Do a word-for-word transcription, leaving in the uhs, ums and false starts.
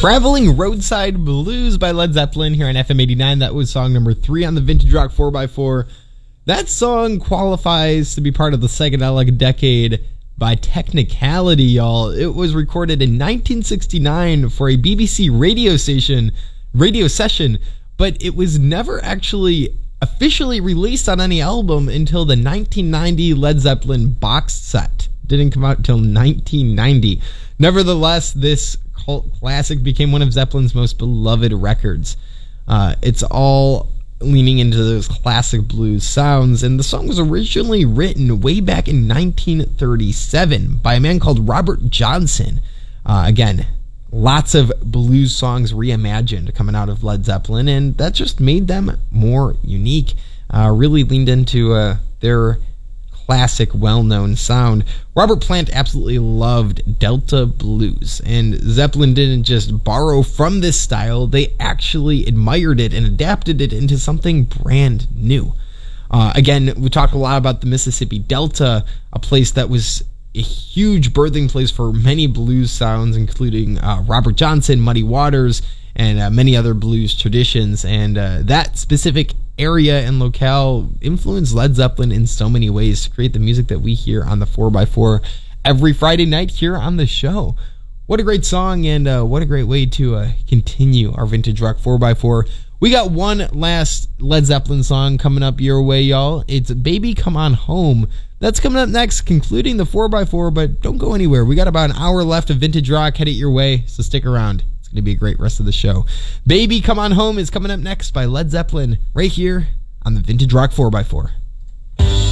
Traveling Roadside Blues by Led Zeppelin here on F M eighty-nine. That was song number three on the Vintage Rock four by four. That song qualifies to be part of the psychedelic decade by technicality, y'all. It was recorded in nineteen sixty-nine for a B B C radio station, radio session, but it was never actually officially released on any album until the nineteen ninety Led Zeppelin box set. Didn't come out until nineteen ninety. Nevertheless, this cult classic became one of Zeppelin's most beloved records. Uh, it's all leaning into those classic blues sounds, and the song was originally written way back in nineteen thirty-seven by a man called Robert Johnson. Uh, again, lots of blues songs reimagined coming out of Led Zeppelin, and that just made them more unique. Uh, really leaned into uh, their classic, well-known sound. Robert Plant absolutely loved Delta blues, and Zeppelin didn't just borrow from this style, they actually admired it and adapted it into something brand new. Uh, again, we talked a lot about the Mississippi Delta, a place that was a huge birthing place for many blues sounds, including uh, Robert Johnson, Muddy Waters, and uh, many other blues traditions, and uh, that specific area and locale influenced Led Zeppelin in so many ways to create the music that we hear on the four by four every Friday night here on the show. What a great song, and uh, what a great way to uh, continue our Vintage Rock four by four. We got one last Led Zeppelin song coming up your way, y'all. It's Baby Come On Home. That's coming up next, concluding the four by four, but don't go anywhere. We got about an hour left of Vintage Rock headed your way, so stick around. Going to be a great rest of the show. Baby Come On Home is coming up next by Led Zeppelin right here on the Vintage Rock four by four.